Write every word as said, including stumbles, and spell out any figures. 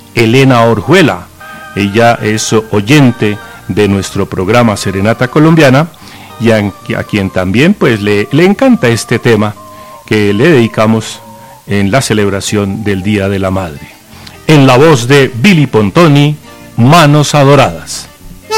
Elena Orjuela. Ella es oyente de nuestro programa Serenata Colombiana y a, a quien también pues le, le encanta este tema que le dedicamos en la celebración del Día de la Madre. En la voz de Billy Pontoni, Manos Adoradas.